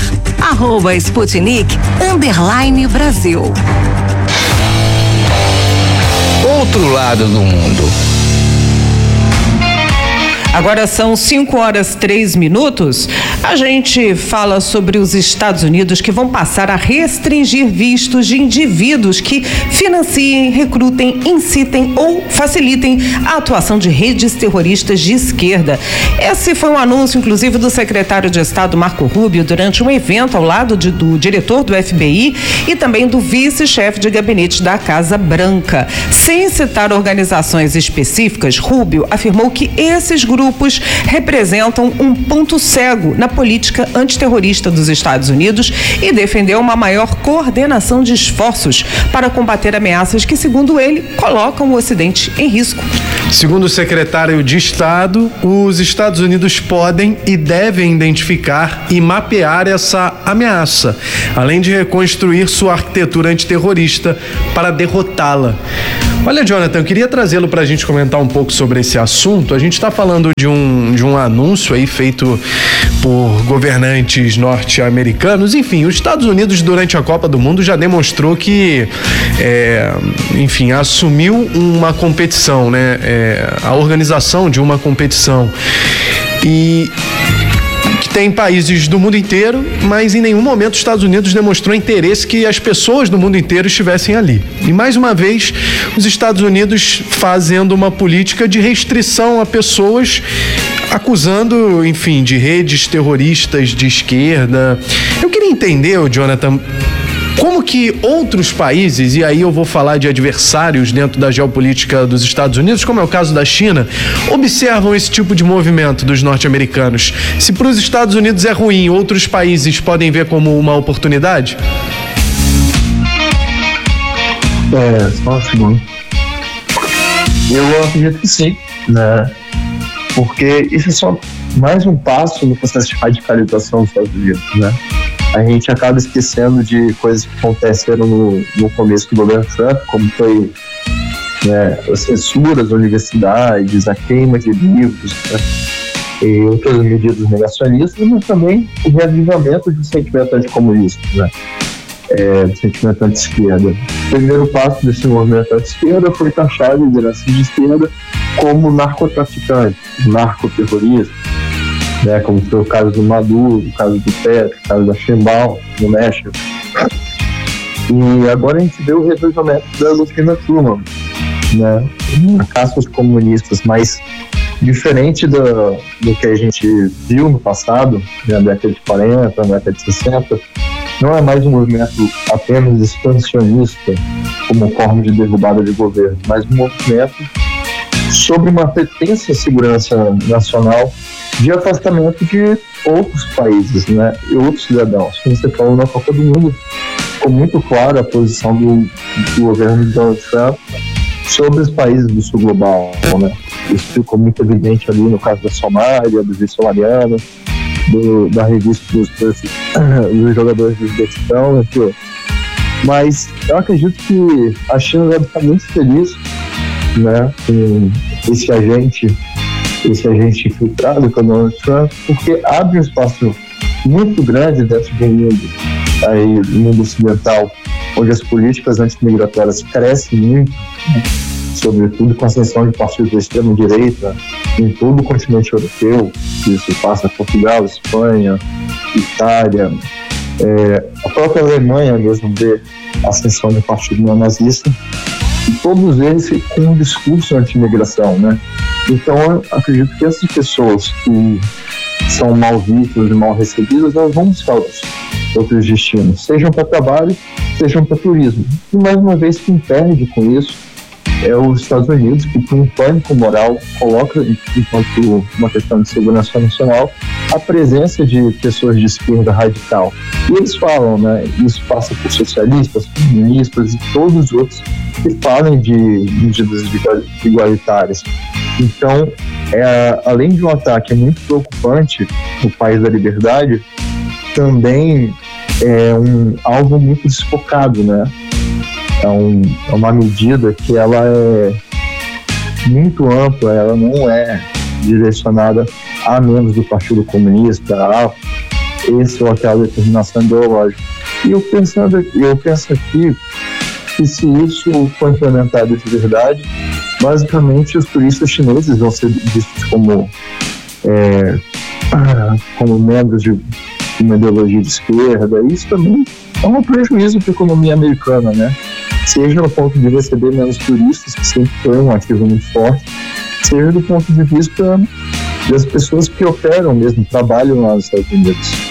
[SPEAKER 3] @Sputnik_Brasil.
[SPEAKER 4] Outro lado do mundo.
[SPEAKER 5] Agora são 5h03. A gente fala sobre os Estados Unidos, que vão passar a restringir vistos de indivíduos que financiem, recrutem, incitem ou facilitem a atuação de redes terroristas de esquerda. Esse foi um anúncio, inclusive, do secretário de Estado Marco Rubio durante um evento ao lado do diretor do FBI e também do vice-chefe de gabinete da Casa Branca. Sem citar organizações específicas, Rubio afirmou que esses grupos representam um ponto cego na política antiterrorista dos Estados Unidos e defendeu uma maior coordenação de esforços para combater ameaças que, segundo ele, colocam o Ocidente em risco.
[SPEAKER 2] Segundo o secretário de Estado, os Estados Unidos podem e devem identificar e mapear essa ameaça, além de reconstruir sua arquitetura antiterrorista para derrotá-la. Olha, Jonathan, eu queria trazê-lo para a gente comentar um pouco sobre esse assunto. A gente está falando de um anúncio aí feito por governantes norte-americanos. Enfim, os Estados Unidos, durante a Copa do Mundo, já demonstrou que, assumiu uma competição, né? A organização de uma competição. E tem países do mundo inteiro, mas em nenhum momento os Estados Unidos demonstrou interesse que as pessoas do mundo inteiro estivessem ali. E mais uma vez, os Estados Unidos fazendo uma política de restrição a pessoas, acusando, enfim, de redes terroristas de esquerda. Eu queria entender, Jonathan, como que outros países, e aí eu vou falar de adversários dentro da geopolítica dos Estados Unidos, como é o caso da China, observam esse tipo de movimento dos norte-americanos. Se para os Estados Unidos é ruim, outros países podem ver como uma oportunidade?
[SPEAKER 6] Só um segundo. Eu acredito que sim, né? Porque isso é só mais um passo no processo de radicalização dos Estados Unidos, né? A gente acaba esquecendo de coisas que aconteceram no começo do governo Trump, como foi, né, a censura às universidades, a queima de livros, né, e outras medidas negacionistas, mas também o reavivamento do sentimento anticomunista, né, do sentimento anti-esquerda. O primeiro passo desse movimento anti-esquerda foi taxar a liderança de esquerda como narcotraficante, narcoterrorista, né, como foi o caso do Maduro, o caso do Petro, o caso da Sheinbaum, no México. E agora a gente vê o reavivamento da doutrina Truman, né, a caça aos comunistas, mas diferente do que a gente viu no passado, na década de 40, na década de 60, não é mais um movimento apenas expansionista como forma de derrubada de governo, mas um movimento sobre uma pretensa segurança nacional de afastamento de outros países, né, e outros cidadãos. Como você falou, na Copa do Mundo ficou muito clara a posição do governo de Donald Trump sobre os países do sul global, né. Isso ficou muito evidente ali no caso da Somália, do Vice-Mariano, da revista dos jogadores do Uzbequistão, entre outros. Mas eu acredito que a China deve estar muito feliz, né, com esse agente infiltrado com o Donald Trump, porque abre um espaço muito grande dentro do mundo, aí, do mundo ocidental, onde as políticas antimigratórias crescem muito, né, sobretudo com a ascensão de partidos da extrema-direita em todo o continente europeu. Isso passa Portugal, Espanha, Itália, a própria Alemanha mesmo vê a ascensão de partido neonazista, e todos eles com um discurso anti-imigração, né? Então, eu acredito que essas pessoas que são mal vistas e mal recebidas, elas vão buscar outros destinos, sejam para trabalho, sejam para turismo. E mais uma vez, quem perde com isso é os Estados Unidos, que com um pânico moral coloca, enquanto uma questão de segurança nacional, a presença de pessoas de esquerda radical. E eles falam, né, isso passa por socialistas, comunistas e todos os outros que falam de medidas igualitárias. Então, além de um ataque muito preocupante no país da liberdade, também é algo muito desfocado, né? É uma medida que ela é muito ampla, ela não é direcionada a membros do Partido Comunista, a esse ou aquela determinação ideológica. E eu penso aqui que se isso for implementado de verdade, basicamente os turistas chineses vão ser vistos como como membros de uma ideologia de esquerda. Isso também é um prejuízo para a economia americana, né? Seja no ponto de receber menos turistas, que sempre foi um ativo muito forte, seja do ponto de vista das pessoas que operam mesmo, trabalham lá nos Estados Unidos.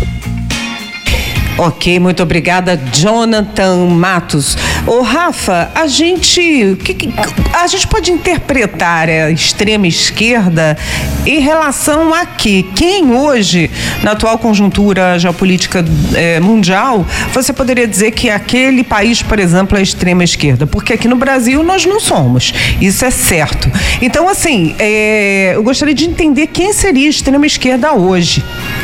[SPEAKER 5] Ok, muito obrigada, Jonathan Matos. Ô Rafa, a gente pode interpretar a extrema esquerda em relação a quê? Quem hoje, na atual conjuntura geopolítica mundial, você poderia dizer que aquele país, por exemplo, é a extrema esquerda? Porque aqui no Brasil nós não somos, isso é certo. Então, assim, eu gostaria de entender quem seria a extrema esquerda hoje.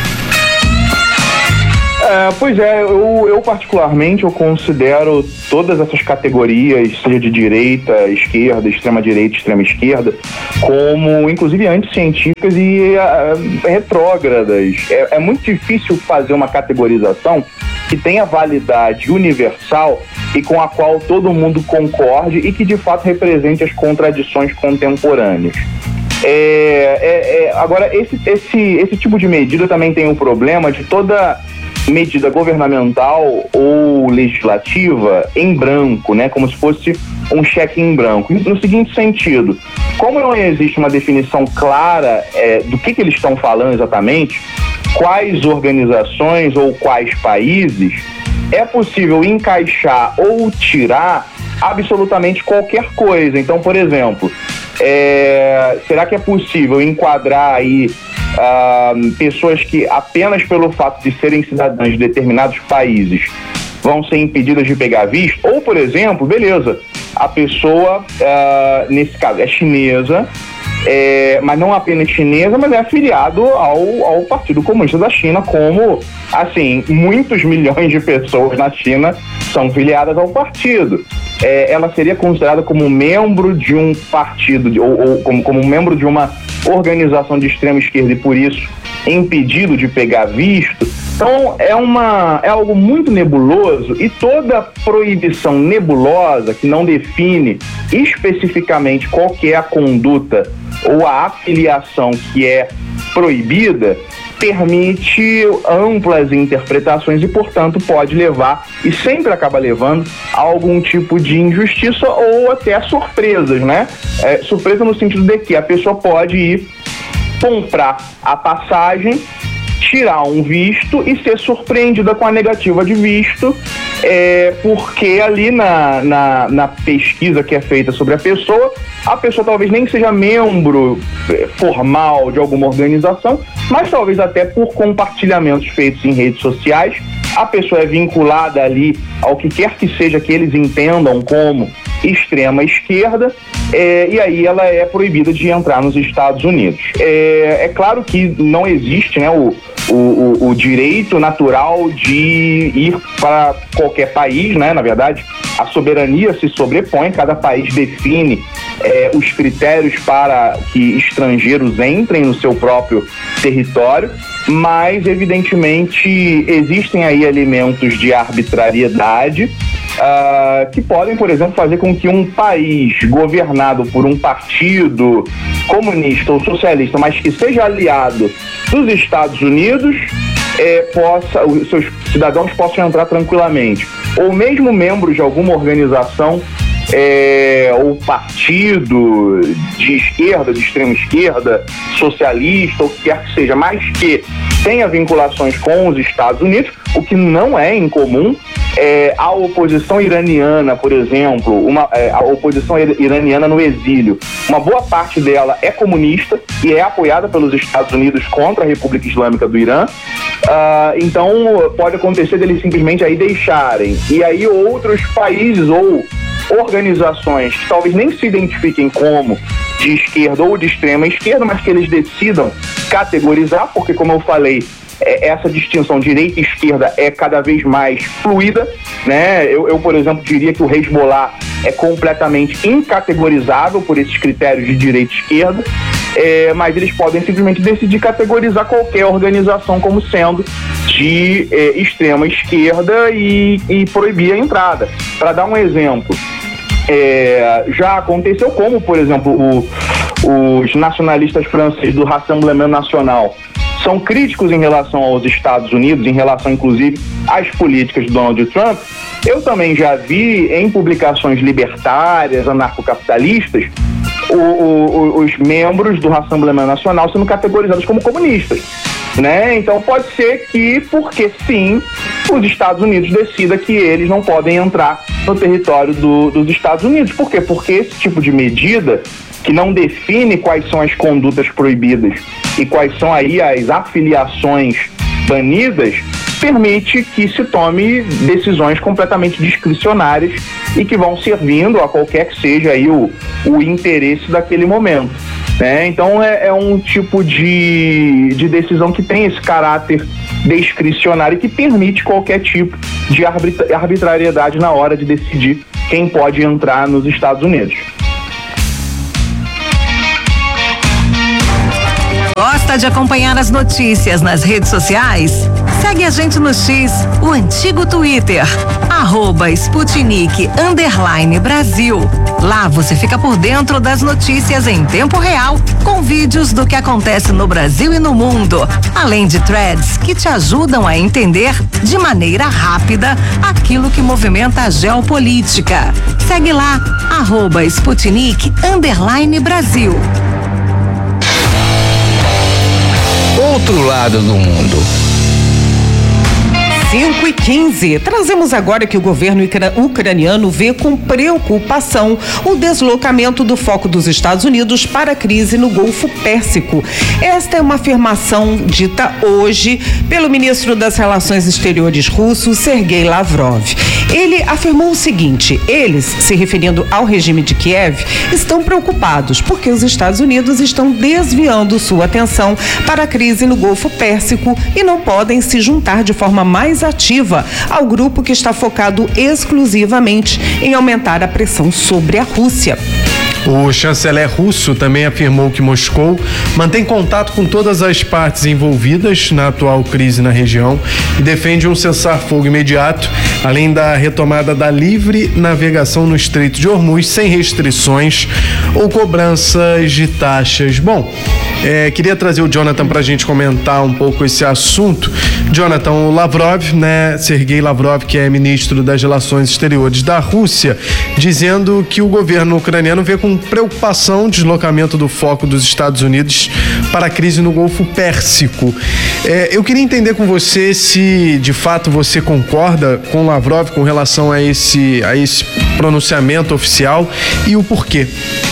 [SPEAKER 1] Pois é, eu particularmente eu considero todas essas categorias, seja de direita, esquerda, extrema-direita, extrema-esquerda, como inclusive anticientíficas e retrógradas. É muito difícil fazer uma categorização que tenha validade universal e com a qual todo mundo concorde e que de fato represente as contradições contemporâneas. Agora, esse tipo de medida também tem o problema de toda medida governamental ou legislativa em branco, né? Como se fosse um cheque em branco. No seguinte sentido, como não existe uma definição clara do que eles estão falando exatamente, quais organizações ou quais países, é possível encaixar ou tirar absolutamente qualquer coisa. Então, por exemplo, será que é possível enquadrar aí pessoas que apenas pelo fato de serem cidadãs de determinados países vão ser impedidas de pegar visto? Ou, por exemplo, beleza, a pessoa, nesse caso, é chinesa, mas não apenas chinesa, mas é afiliado ao Partido Comunista da China, como, assim, muitos milhões de pessoas na China são filiadas ao partido. Ela seria considerada como membro de um partido, ou como membro de uma organização de extrema esquerda e, por isso, impedido de pegar visto. Então, é algo muito nebuloso, e toda proibição nebulosa que não define especificamente qual que é a conduta ou a afiliação que é proibida permite amplas interpretações e, portanto, pode levar, e sempre acaba levando, a algum tipo de injustiça ou até surpresas, né? Surpresa no sentido de que a pessoa pode ir comprar a passagem, tirar um visto e ser surpreendida com a negativa de visto, porque ali na pesquisa que é feita sobre a pessoa talvez nem seja membro formal de alguma organização, mas talvez até por compartilhamentos feitos em redes sociais, a pessoa é vinculada ali ao que quer que seja que eles entendam como extrema esquerda, e aí ela é proibida de entrar nos Estados Unidos. É claro que não existe, né, o direito natural de ir para qualquer país, né? Na verdade, a soberania se sobrepõe, cada país define os critérios para que estrangeiros entrem no seu próprio território, mas evidentemente existem aí elementos de arbitrariedade que podem, por exemplo, fazer com que um país governado por um partido comunista ou socialista, mas que seja aliado dos Estados Unidos, os seus cidadãos possam entrar tranquilamente. Ou mesmo membros de alguma organização ou partido de esquerda, de extrema esquerda, socialista, ou o que quer que seja, mas que tenha vinculações com os Estados Unidos, o que não é incomum. A oposição iraniana, por exemplo, a oposição iraniana no exílio, uma boa parte dela é comunista e é apoiada pelos Estados Unidos contra a República Islâmica do Irã. Então pode acontecer deles simplesmente aí deixarem, e aí outros países ou organizações que talvez nem se identifiquem como de esquerda ou de extrema esquerda, mas que eles decidam categorizar, porque, como eu falei, essa distinção direita e esquerda é cada vez mais fluida, né? Eu, por exemplo, diria que o Hezbollah é completamente incategorizável por esses critérios de direita e esquerda, mas eles podem simplesmente decidir categorizar qualquer organização como sendo de extrema esquerda e proibir a entrada. Para dar um exemplo, já aconteceu, como, por exemplo, os nacionalistas franceses do Rassemblement National são críticos em relação aos Estados Unidos, em relação inclusive às políticas do Donald Trump, eu também já vi em publicações libertárias, anarcocapitalistas, os membros do Rassemblement National sendo categorizados como comunistas, né? Então pode ser que, porque sim, os Estados Unidos decidam que eles não podem entrar no território dos Estados Unidos. Por quê? Porque esse tipo de medida, que não define quais são as condutas proibidas e quais são aí as afiliações banidas, permite que se tome decisões completamente discricionárias e que vão servindo a qualquer que seja aí o interesse daquele momento, né? Então é um tipo de decisão que tem esse caráter discricionário e que permite qualquer tipo de arbitrariedade na hora de decidir quem pode entrar nos Estados Unidos.
[SPEAKER 3] Gosta de acompanhar as notícias nas redes sociais? Segue a gente no X, o antigo Twitter, @Sputnik_Brasil. Lá você fica por dentro das notícias em tempo real, com vídeos do que acontece no Brasil e no mundo, além de threads que te ajudam a entender de maneira rápida aquilo que movimenta a geopolítica. Segue lá, @Sputnik_Brasil.
[SPEAKER 4] Outro lado do mundo.
[SPEAKER 5] 5h15. Trazemos agora que o governo ucraniano vê com preocupação o deslocamento do foco dos Estados Unidos para a crise no Golfo Pérsico. Esta é uma afirmação dita hoje pelo ministro das Relações Exteriores russo, Sergei Lavrov. Ele afirmou o seguinte: eles, se referindo ao regime de Kiev, estão preocupados porque os Estados Unidos estão desviando sua atenção para a crise no Golfo Pérsico e não podem se juntar de forma mais ativa ao grupo que está focado exclusivamente em aumentar a pressão sobre a Rússia.
[SPEAKER 2] O chanceler russo também afirmou que Moscou mantém contato com todas as partes envolvidas na atual crise na região e defende um cessar-fogo imediato, além da retomada da livre navegação no Estreito de Hormuz sem restrições ou cobranças de taxas. Bom, queria trazer o Jonathan para a gente comentar um pouco esse assunto. Jonathan, o Lavrov, né, Sergei Lavrov, que é ministro das Relações Exteriores da Rússia, dizendo que o governo ucraniano vê com preocupação o deslocamento do foco dos Estados Unidos para a crise no Golfo Pérsico. Eu queria entender com você se de fato você concorda com Lavrov com relação a esse pronunciamento oficial e o porquê.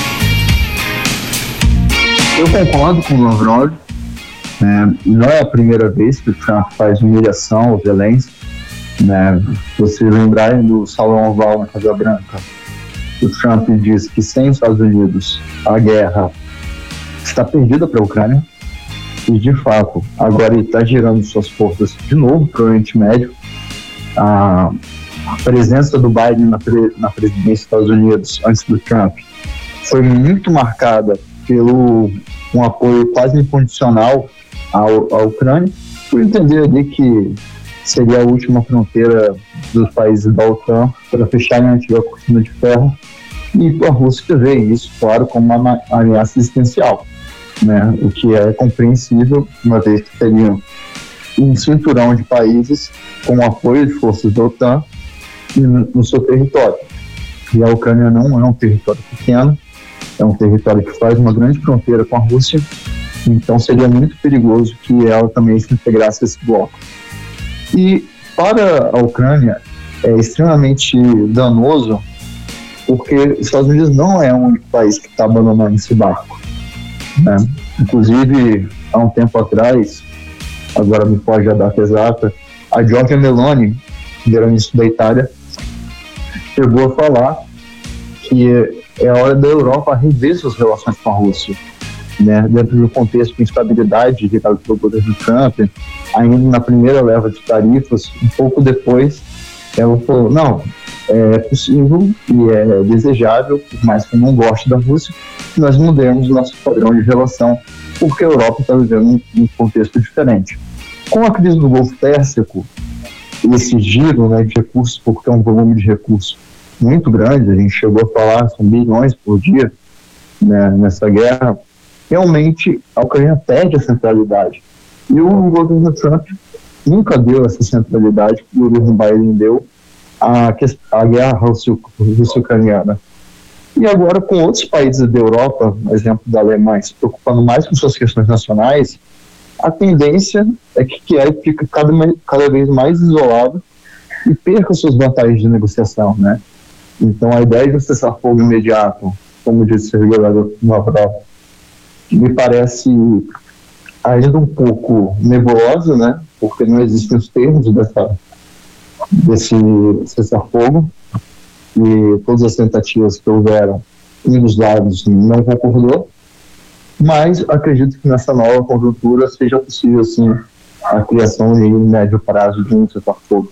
[SPEAKER 6] Eu concordo com o Lavrov. Não é a primeira vez que o Trump faz humilhação ao Zelensky, né? Você lembrar do Salão Oval na Casa Branca, o Trump diz que sem os Estados Unidos a guerra está perdida para a Ucrânia e, de fato, agora ele está girando suas forças de novo para o Oriente Médio. A presença do Biden na presidência dos Estados Unidos antes do Trump foi muito marcada pelo um apoio quase incondicional à Ucrânia, por entender ali que seria a última fronteira dos países da OTAN para fecharem a antiga cortina de ferro, e a Rússia vê isso, claro, como uma ameaça existencial, né? O que é compreensível, uma vez que teriam um cinturão de países com o apoio de forças da OTAN no seu território. E a Ucrânia não é um território pequeno, é um território que faz uma grande fronteira com a Rússia, então seria muito perigoso que ela também se integrasse a esse bloco. E para a Ucrânia é extremamente danoso, porque os Estados Unidos não é o único país que está abandonando esse barco, né? Inclusive, há um tempo atrás, agora me foge a data exata, a Giorgia Meloni, primeira-ministra da Itália, chegou a falar que é a hora da Europa rever suas relações com a Rússia, né? Dentro do contexto de instabilidade gerado pelo governo Trump, ainda na primeira leva de tarifas, um pouco depois, ela falou, não, é possível e é desejável, por mais que eu não goste da Rússia, que nós mudemos o nosso padrão de relação, porque a Europa está vivendo um contexto diferente. Com a crise do Golfo Pérsico, esse giro, né, de recursos, porque é um volume de recursos muito grande, a gente chegou a falar, são bilhões por dia, né, nessa guerra, realmente a Ucrânia perde a centralidade. E o governo Trump nunca deu essa centralidade que o governo Biden deu à guerra russo-ucraniana. E agora, com outros países da Europa, exemplo da Alemanha, se preocupando mais com suas questões nacionais, a tendência é que Kiev fique cada vez mais isolado e perca suas vantagens de negociação, né? Então, a ideia de um cessar-fogo imediato, como disse o regulador Lavrov, me parece ainda um pouco nebulosa, né? Porque não existem os termos desse cessar-fogo, e todas as tentativas que houveram, um dos lados não concordou, mas acredito que nessa nova conjuntura seja possível, sim, a criação em médio prazo de um cessar-fogo.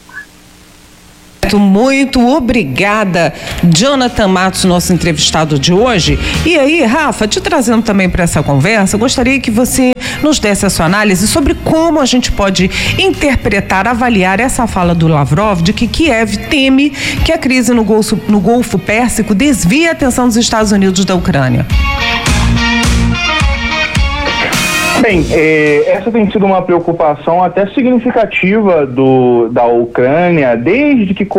[SPEAKER 5] Muito obrigada, Jonathan Matos, nosso entrevistado de hoje. E aí, Rafa, te trazendo também para essa conversa, gostaria que você nos desse a sua análise sobre como a gente pode interpretar, avaliar essa fala do Lavrov de que Kiev teme que a crise no Golfo Pérsico desvie a atenção dos Estados Unidos da Ucrânia.
[SPEAKER 1] Bem, essa tem sido uma preocupação até significativa da Ucrânia desde que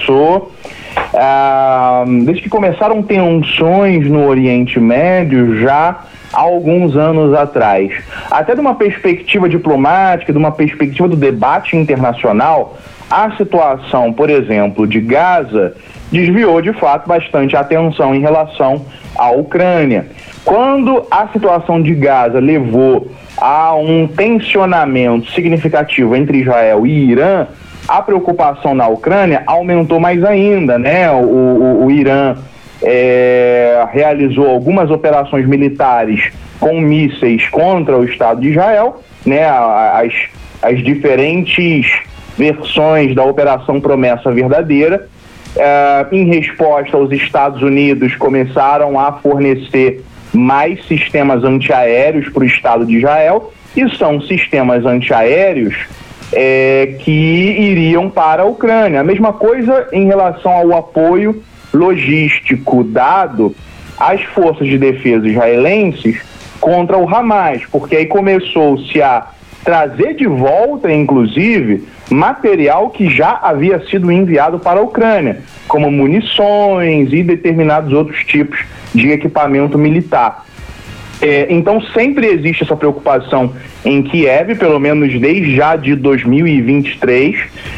[SPEAKER 1] começaram tensões no Oriente Médio já há alguns anos atrás. Até de uma perspectiva diplomática, de uma perspectiva do debate internacional, a situação, por exemplo, de Gaza desviou de fato bastante a atenção em relação à Ucrânia. Quando a situação de Gaza levou a um tensionamento significativo entre Israel e Irã, a preocupação na Ucrânia aumentou mais ainda, né? O Irã realizou algumas operações militares com mísseis contra o Estado de Israel, né? As diferentes versões da Operação Promessa Verdadeira. Em resposta, os Estados Unidos começaram a fornecer mais sistemas antiaéreos para o Estado de Israel, e são sistemas antiaéreos que iriam para a Ucrânia. A mesma coisa em relação ao apoio logístico dado às forças de defesa israelenses contra o Hamas, porque aí começou-se a trazer de volta, inclusive, material que já havia sido enviado para a Ucrânia, como munições e determinados outros tipos de equipamento militar. Então sempre existe essa preocupação em Kiev, pelo menos desde já de 2023,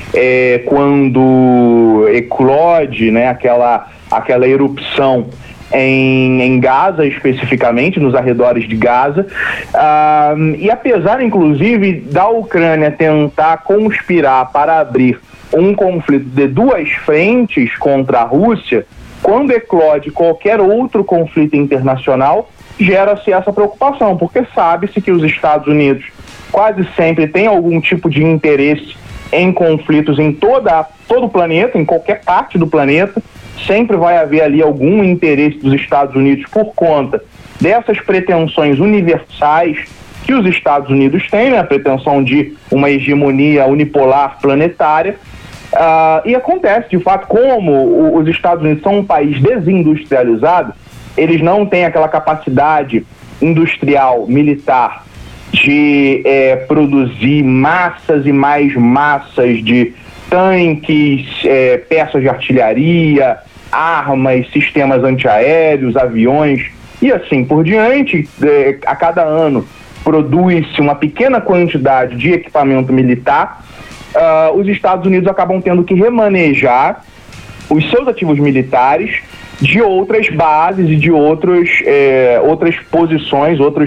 [SPEAKER 1] quando eclode, né, aquela erupção em Gaza, especificamente, nos arredores de Gaza, e apesar, inclusive, da Ucrânia tentar conspirar para abrir um conflito de duas frentes contra a Rússia, quando eclode qualquer outro conflito internacional, gera-se essa preocupação, porque sabe-se que os Estados Unidos quase sempre têm algum tipo de interesse em conflitos em todo o planeta, em qualquer parte do planeta. Sempre vai haver ali algum interesse dos Estados Unidos por conta dessas pretensões universais que os Estados Unidos têm, né? A pretensão de uma hegemonia unipolar planetária. E acontece, de fato, como os Estados Unidos são um país desindustrializado, eles não têm aquela capacidade industrial, militar, de produzir massas e mais massas de tanques, peças de artilharia, armas, sistemas antiaéreos, aviões e assim por diante. A cada ano produz-se uma pequena quantidade de equipamento militar. Os Estados Unidos acabam tendo que remanejar os seus ativos militares de outras bases e de outras posições, outros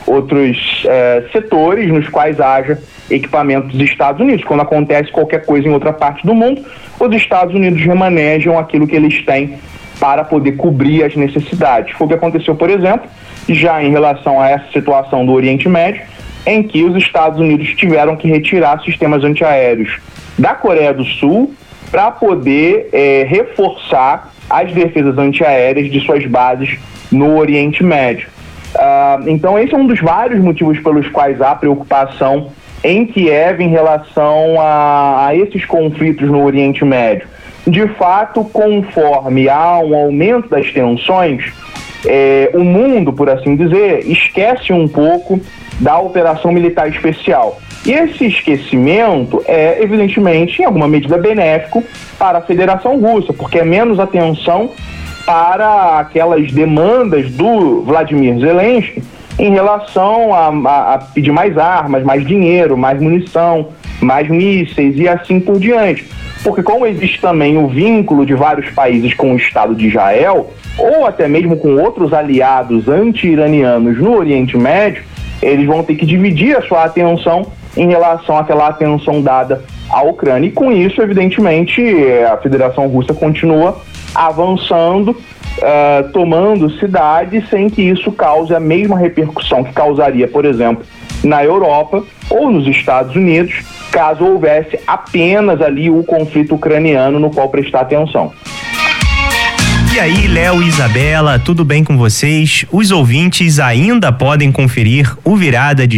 [SPEAKER 1] setores nos quais haja equipamento dos Estados Unidos. Quando acontece qualquer coisa em outra parte do mundo, os Estados Unidos remanejam aquilo que eles têm para poder cobrir as necessidades. Foi o que aconteceu, por exemplo, já em relação a essa situação do Oriente Médio, em que os Estados Unidos tiveram que retirar sistemas antiaéreos da Coreia do Sul para poder reforçar as defesas antiaéreas de suas bases no Oriente Médio. Então esse é um dos vários motivos pelos quais há preocupação em Kiev em relação a esses conflitos no Oriente Médio. De fato, conforme há um aumento das tensões, o mundo, por assim dizer, esquece um pouco da operação militar especial. E esse esquecimento é, evidentemente, em alguma medida benéfico para a Federação Russa, porque é menos atenção para aquelas demandas do Vladimir Zelensky em relação a pedir mais armas, mais dinheiro, mais munição, mais mísseis e assim por diante. Porque como existe também o vínculo de vários países com o Estado de Israel, ou até mesmo com outros aliados anti-iranianos no Oriente Médio, eles vão ter que dividir a sua atenção em relação àquela atenção dada à Ucrânia. E com isso, evidentemente, a Federação Russa continua avançando, tomando cidades sem que isso cause a mesma repercussão que causaria, por exemplo, na Europa ou nos Estados Unidos, caso houvesse apenas ali o conflito ucraniano no qual prestar atenção.
[SPEAKER 9] E aí, Léo e Isabela, tudo bem com vocês? Os ouvintes ainda podem conferir o Virada de